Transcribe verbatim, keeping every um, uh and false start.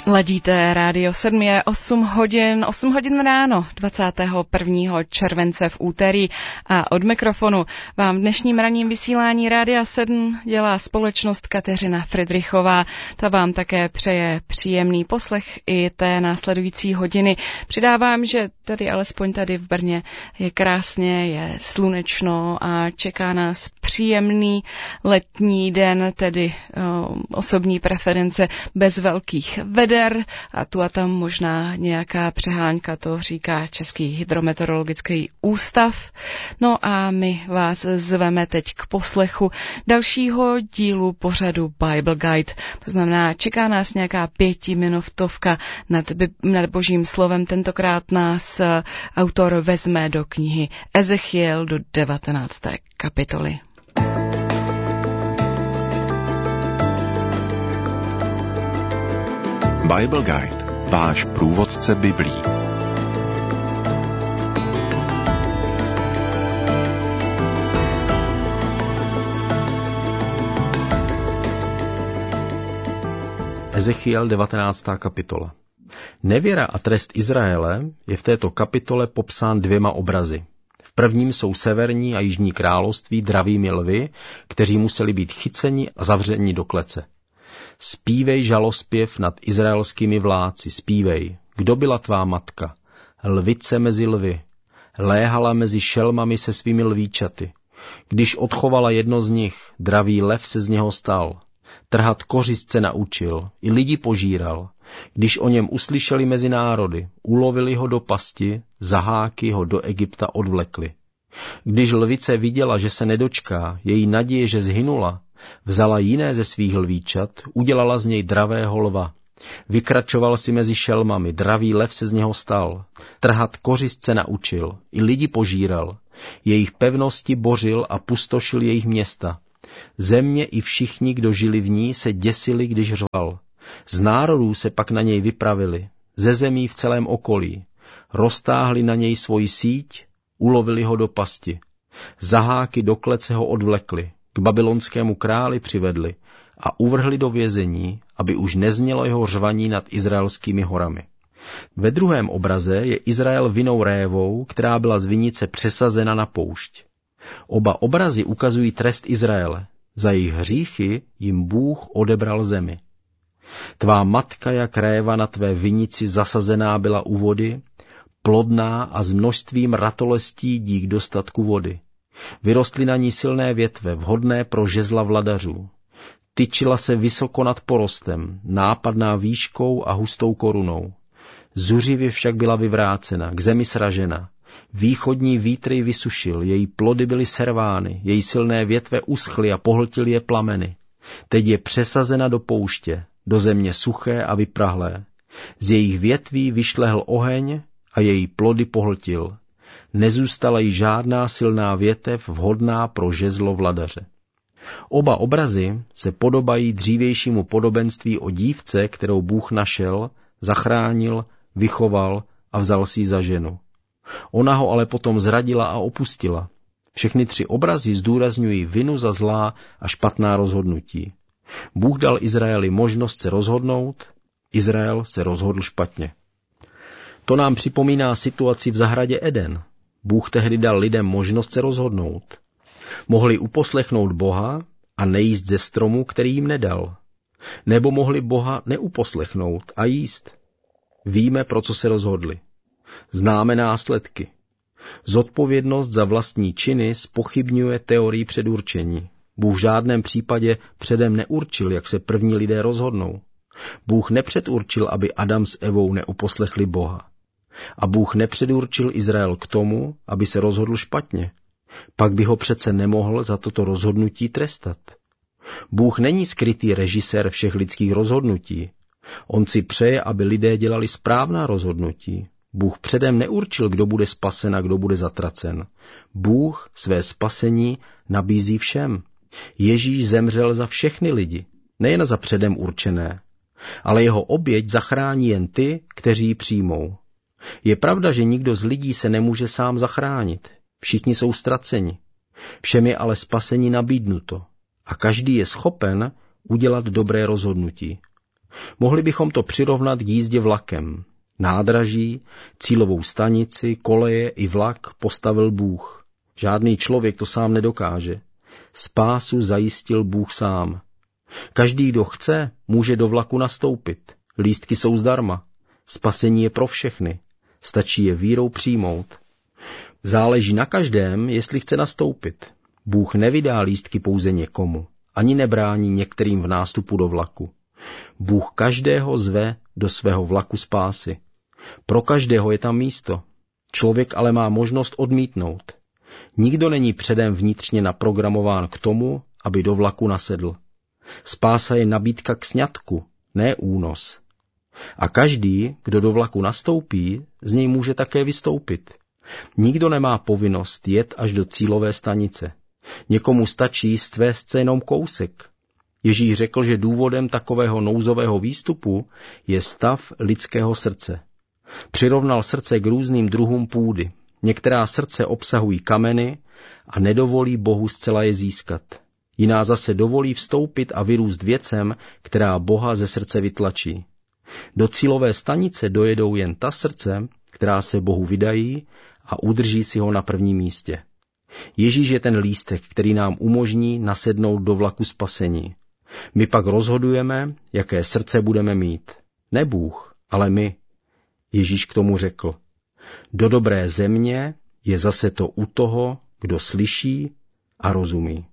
Ladíte Rádio sedm, je osm hodin, osm hodin ráno, dvacátého prvního července v úterý a od mikrofonu vám v dnešním ranním vysílání Rádia sedm dělá společnost Kateřina Fridrichová. Ta vám také přeje příjemný poslech i té následující hodiny. Přidávám, že tady alespoň tady v Brně je krásně, je slunečno a čeká nás příjemný letní den, tedy o, osobní preference bez velkých veder. A tu a tam možná nějaká přehánka, to říká Český hydrometeorologický ústav. No a my vás zveme teď k poslechu dalšího dílu pořadu Bible Guide. To znamená, čeká nás nějaká pětiminutovka nad, nad božím slovem. Tentokrát nás autor vezme do knihy Ezechiel do devatenácté kapitoly. Bible Guide, váš průvodce Biblí. Ezechiel devatenáctá kapitola. Nevěra a trest Izraele je v této kapitole popsán dvěma obrazy. V prvním jsou severní a jižní království dravými lvy, kteří museli být chyceni a zavřeni do klece. Zpívej žalospěv nad izraelskými vládci, zpívej, kdo byla tvá matka, lvice mezi lvy, léhala mezi šelmami se svými lvíčaty. Když odchovala jedno z nich, dravý lev se z něho stal, trhat kořistce naučil, i lidi požíral. Když o něm uslyšeli mezi národy, ulovili ho do pasti, za háky ho do Egypta odvlekli. Když lvice viděla, že se nedočká, její naděje, že zhynula, vzala jiné ze svých lvíčat, udělala z něj dravého lva. Vykračoval si mezi šelmami, dravý lev se z něho stal. Trhat kořistce naučil, i lidi požíral. Jejich pevnosti bořil a pustošil jejich města. Země i všichni, kdo žili v ní, se děsili, když řval. Z národů se pak na něj vypravili, ze zemí v celém okolí. Roztáhli na něj svoji síť, ulovili ho do pasti. Za háky do klece ho odvlekli. K babylonskému králi přivedli a uvrhli do vězení, aby už neznělo jeho řvaní nad izraelskými horami. Ve druhém obraze je Izrael vinou révou, která byla z vinice přesazena na poušť. Oba obrazy ukazují trest Izraele. Za jejich hříchy jim Bůh odebral zemi. Tvá matka jak réva na tvé vinici zasazená byla u vody, plodná a s množstvím ratolestí dík dostatku vody. Vyrostly na ní silné větve, vhodné pro žezla vladařů. Tyčila se vysoko nad porostem, nápadná výškou a hustou korunou. Zuřivě však byla vyvrácena, k zemi sražena. Východní vítr vysušil, její plody byly servány, její silné větve uschly a pohltily je plameny. Teď je přesazena do pouště, do země suché a vyprahlé. Z jejich větví vyšlehl oheň a její plody pohltil. Nezůstala jí žádná silná větev vhodná pro žezlo vladaře. Oba obrazy se podobají dřívějšímu podobenství o dívce, kterou Bůh našel, zachránil, vychoval a vzal si ji za ženu. Ona ho ale potom zradila a opustila. Všechny tři obrazy zdůrazňují vinu za zlá a špatná rozhodnutí. Bůh dal Izraeli možnost se rozhodnout, Izrael se rozhodl špatně. To nám připomíná situaci v zahradě Eden. Bůh tehdy dal lidem možnost se rozhodnout. Mohli uposlechnout Boha a nejíst ze stromu, který jim nedal. Nebo mohli Boha neuposlechnout a jíst. Víme, pro co se rozhodli. Známe následky. Zodpovědnost za vlastní činy zpochybňuje teorii předurčení. Bůh v žádném případě předem neurčil, jak se první lidé rozhodnou. Bůh nepředurčil, aby Adam s Evou neuposlechli Boha. A Bůh nepředurčil Izrael k tomu, aby se rozhodl špatně. Pak by ho přece nemohl za toto rozhodnutí trestat. Bůh není skrytý režisér všech lidských rozhodnutí. On si přeje, aby lidé dělali správná rozhodnutí. Bůh předem neurčil, kdo bude spasen a kdo bude zatracen. Bůh své spasení nabízí všem. Ježíš zemřel za všechny lidi, nejen za předem určené. Ale jeho oběť zachrání jen ty, kteří ji přijmou. Je pravda, že nikdo z lidí se nemůže sám zachránit. Všichni jsou ztraceni. Všem je ale spasení nabídnuto. A každý je schopen udělat dobré rozhodnutí. Mohli bychom to přirovnat k jízdě vlakem. Nádraží, cílovou stanici, koleje i vlak postavil Bůh. Žádný člověk to sám nedokáže. Spásu zajistil Bůh sám. Každý, kdo chce, může do vlaku nastoupit. Lístky jsou zdarma. Spasení je pro všechny. Stačí je vírou přijmout. Záleží na každém, jestli chce nastoupit. Bůh nevydá lístky pouze někomu, ani nebrání některým v nástupu do vlaku. Bůh každého zve do svého vlaku spásy. Pro každého je tam místo. Člověk ale má možnost odmítnout. Nikdo není předem vnitřně naprogramován k tomu, aby do vlaku nasedl. Spása je nabídka k sňatku, ne únos. A každý, kdo do vlaku nastoupí, z něj může také vystoupit. Nikdo nemá povinnost jet až do cílové stanice. Někomu stačí stvést se jenom kousek. Ježíš řekl, že důvodem takového nouzového výstupu je stav lidského srdce. Přirovnal srdce k různým druhům půdy. Některá srdce obsahují kameny a nedovolí Bohu zcela je získat. Jiná zase dovolí vstoupit a vyrůst věcem, která Boha ze srdce vytlačí. Do cílové stanice dojedou jen ta srdce, která se Bohu vydají a udrží si ho na prvním místě. Ježíš je ten lístek, který nám umožní nasednout do vlaku spasení. My pak rozhodujeme, jaké srdce budeme mít. Ne Bůh, ale my. Ježíš k tomu řekl: do dobré země je zase to u toho, kdo slyší a rozumí.